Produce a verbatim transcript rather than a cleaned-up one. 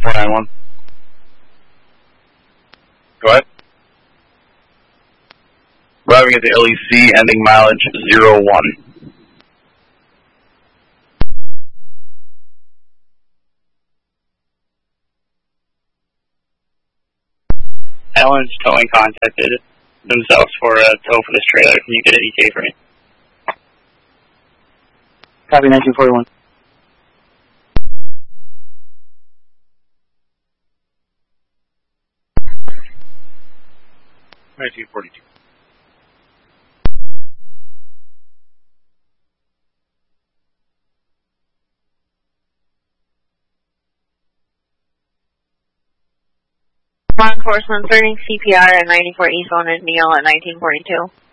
four nine one. Go ahead. Arriving at the L E C, ending mileage zero one. Allen's towing contacted themselves for a tow for this trailer. Can you get an E K for me? Copy nineteen forty-one. nineteen forty-two. Law enforcement learning C P R at ninety-four East on Neil at nineteen forty-two.